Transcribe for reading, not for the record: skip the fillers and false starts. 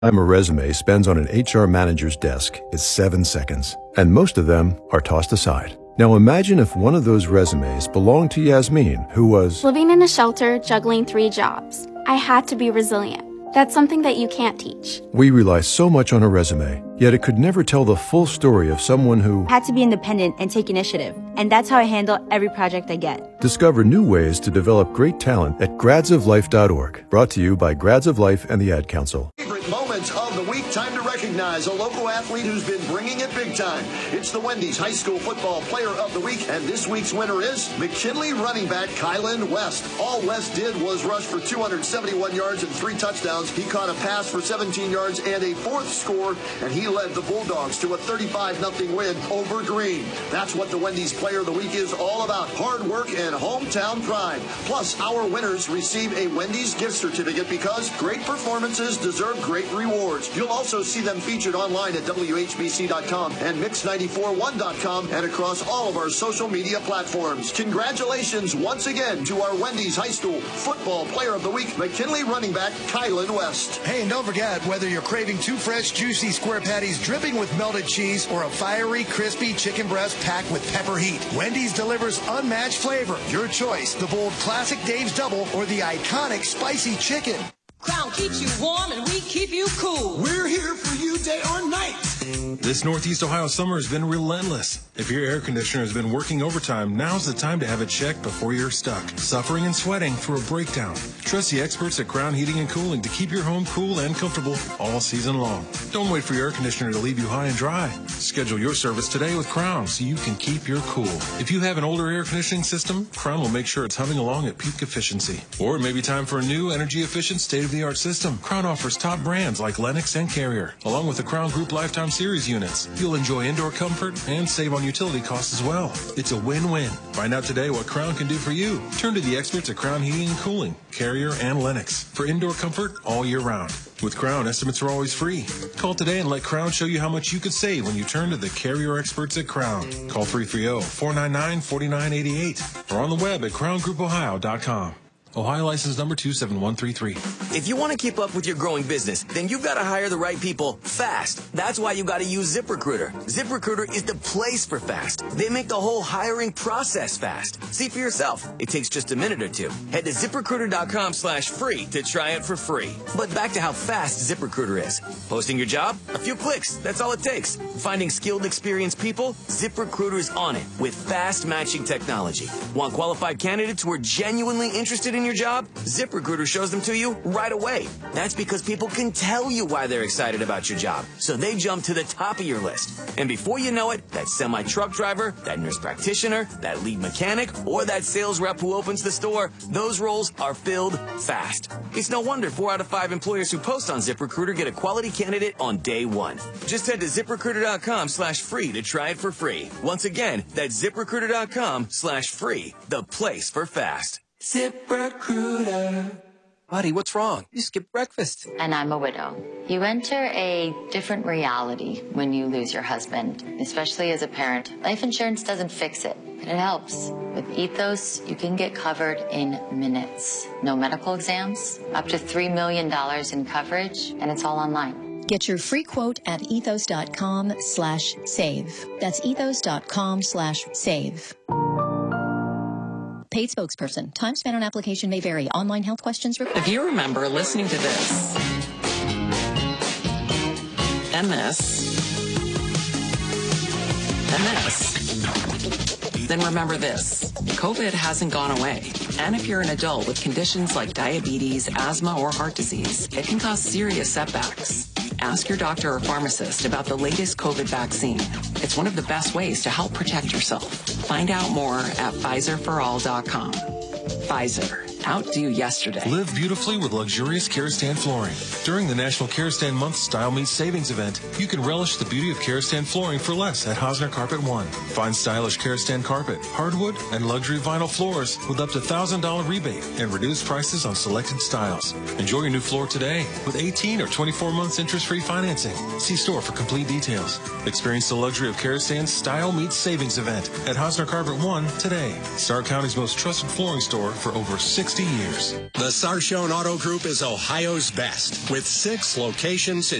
time a resume spends on an HR manager's desk is 7 seconds, and most of them are tossed aside. Now imagine if one of those resumes belonged to Yasmin, who was living in a shelter, juggling 3 jobs. I had to be resilient. That's something that you can't teach. We rely so much on a resume, yet it could never tell the full story of someone who had to be independent and take initiative. And that's how I handle every project I get. Discover new ways to develop great talent at gradsoflife.org. Brought to you by Grads of Life and the Ad Council. Favorite moments of the week. Time to recognize a local athlete who's been bringing it big time. It's the Wendy's High School Football Player of the Week, and this week's winner is McKinley running back Kylan West. All West did was rush for 271 yards and 3 touchdowns. He caught a pass for 17 yards and a 4th score, and he led the Bulldogs to a 35-0 win over Green. That's what the Wendy's Player of the Week is all about. Hard work and hometown pride. Plus, our winners receive a Wendy's gift certificate because great performances deserve great rewards. You'll also see them featured online at WHBC.com and Mix941.com and across all of our social media platforms. Congratulations once again to our Wendy's High School Football Player of the Week, McKinley running back Kylan West. Hey, and don't forget, whether you're craving 2 fresh, juicy square patties dripping with melted cheese or a fiery, crispy chicken breast packed with pepper heat, Wendy's delivers unmatched flavor. Your choice, the bold classic Dave's Double or the iconic spicy chicken. Crown keeps you warm and we keep you cool. We're here for you day or night. This Northeast Ohio summer has been relentless. If your air conditioner has been working overtime, now's the time to have it checked before you're stuck, suffering and sweating through a breakdown. Trust the experts at Crown Heating and Cooling to keep your home cool and comfortable all season long. Don't wait for your air conditioner to leave you high and dry. Schedule your service today with Crown so you can keep your cool. If you have an older air conditioning system, Crown will make sure it's humming along at peak efficiency. Or it may be time for a new energy-efficient state-of-the-art system. Crown offers top brands like Lennox and Carrier, along with the Crown Group Lifetime Series units. You'll enjoy indoor comfort and save on utility costs as well. It's a win-win. Find out today what Crown can do for you. Turn to the experts at Crown Heating and Cooling, Carrier, and Lennox for indoor comfort all year round. With Crown, estimates are always free. Call today and let Crown show you how much you could save when you turn to the Carrier experts at Crown. Call 330-499-4988 or on the web at crowngroupohio.com. Ohio license number 27133. If you want to keep up with your growing business, then you've got to hire the right people fast. That's why you got to use ZipRecruiter. ZipRecruiter is the place for fast. They make the whole hiring process fast. See for yourself. It takes just a minute or 2. Head to ZipRecruiter.com/free to try it for free. But back to how fast ZipRecruiter is. Posting your job? A few clicks. That's all it takes. Finding skilled, experienced people? ZipRecruiter is on it with fast matching technology. Want qualified candidates who are genuinely interested in your job? ZipRecruiter shows them to you right away. That's because people can tell you why they're excited about your job, so they jump to the top of your list. And before you know it, that semi-truck driver, that nurse practitioner, that lead mechanic, or that sales rep who opens the store, those roles are filled fast. It's no wonder 4 out of 5 employers who post on ZipRecruiter get a quality candidate on day 1. Just head to ZipRecruiter.com/free to try it for free. Once again, that's ZipRecruiter.com/free, the place for fast. ZipRecruiter. Buddy, what's wrong? You skipped breakfast. And I'm a widow. You enter a different reality when you lose your husband, especially as a parent. Life insurance doesn't fix it, but it helps. With Ethos, you can get covered in minutes. No medical exams, up to $3 million in coverage, and it's all online. Get your free quote at ethos.com/save. That's ethos.com/save. Paid spokesperson. Time spent on application may vary. Online health questions required. If you remember listening to this and this and this, then remember this. COVID hasn't gone away. And if you're an adult with conditions like diabetes, asthma, or heart disease, it can cause serious setbacks. Ask your doctor or pharmacist about the latest COVID vaccine. It's one of the best ways to help protect yourself. Find out more at PfizerForAll.com. Pfizer. Outdo yesterday. Live beautifully with luxurious Karastan flooring. During the National Karastan Month Style Meets Savings event, you can relish the beauty of Karastan flooring for less at Hosner Carpet One. Find stylish Karastan carpet, hardwood, and luxury vinyl floors with up to $1,000 rebate and reduced prices on selected styles. Enjoy your new floor today with 18 or 24 months interest-free financing. See store for complete details. Experience the luxury of Karastan's Style Meets Savings event at Hosner Carpet One today. Starr County's most trusted flooring store for over 6 60 years. The Sarchone Auto Group is Ohio's best, with 6 locations in